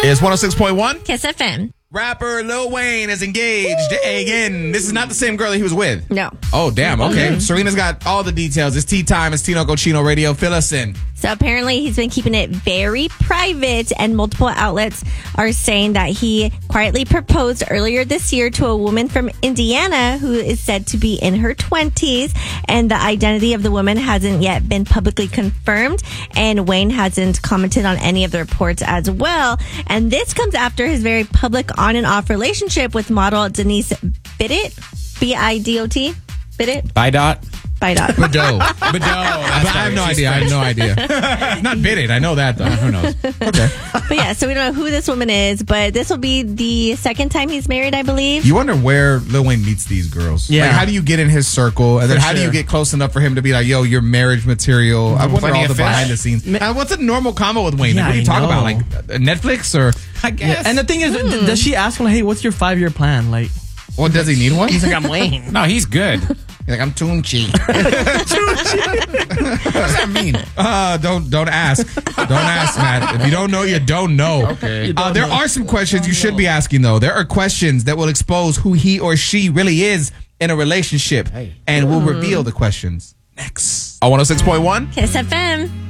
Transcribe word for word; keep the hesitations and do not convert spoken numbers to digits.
It's one oh six point one. Kiss F M. Rapper Lil Wayne is engaged again. This is not the same girl that he was with. No. Oh, damn. Okay. Mm-hmm. Serena's got all the details. It's tea time. It's Tino Cochino Radio. Fill us in. So apparently he's been keeping it very private, and multiple outlets are saying that he quietly proposed earlier this year to a woman from Indiana who is said to be in her twenties, and the identity of the woman hasn't yet been publicly confirmed, and Wayne hasn't commented on any of the reports as well. And this comes after his very public on and off relationship with model Denise Bidot, B I D O T, Bidot? Bidot? Bidot. Badot. Badot. I have no idea. I have no idea. Not Bidot. I know that, though. Who knows? Okay. But yeah, so we don't know who this woman is, but this will be the second time he's married, I believe. You wonder where Lil Wayne meets these girls. Yeah. Like, how do you get in his circle? And then For how do you sure. get close enough for him to be like, yo, you're marriage material? I wonder Plenty all of the fish. behind the scenes. Uh, what's a normal combo with Wayne? Like, Yeah, what do you I talk about? know. Like uh, Netflix or? I guess. And the thing is, Hmm. d- does she ask him, like, hey, what's your five-year plan? Like, Well, does he need one? he's like, I'm Wayne. No, he's good. He's like, I'm Tunchi. What does that mean? Uh, don't don't ask. Don't ask, Matt. If you don't know, you don't know. Okay. Uh, there are some questions you should be asking, though. There are questions that will expose who he or she really is in a relationship, and we'll reveal the questions next. On one oh six point one. Kiss F M.